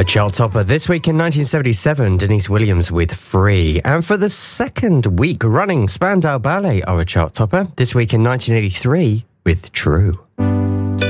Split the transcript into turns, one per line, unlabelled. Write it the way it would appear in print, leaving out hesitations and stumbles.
A chart topper this week in 1977, Denise Williams with Free. And for the second week running, Spandau Ballet are a chart topper this week in 1983 with True.